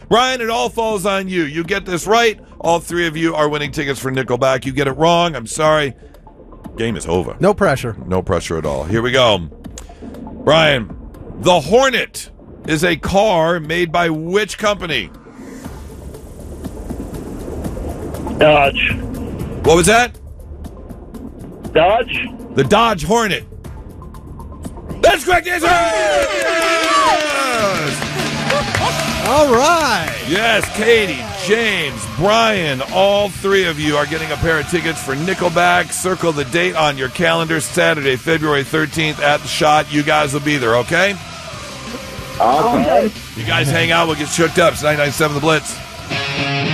Brian, it all falls on you. You get this right, all three of you are winning tickets for Nickelback. You get it wrong, I'm sorry. Game is over. No pressure. No pressure at all. Here we go. Brian, the Hornet is a car made by which company? Dodge. What was that? Dodge. The Dodge Hornet. That's correct answer! Yes! All right. Yes, Katie, James, Brian, all three of you are getting a pair of tickets for Nickelback. Circle the date on your calendar, Saturday, February 13th at the Shot. You guys will be there, okay? Okay. You guys hang out. We'll get shooked up. It's 99.7 The Blitz.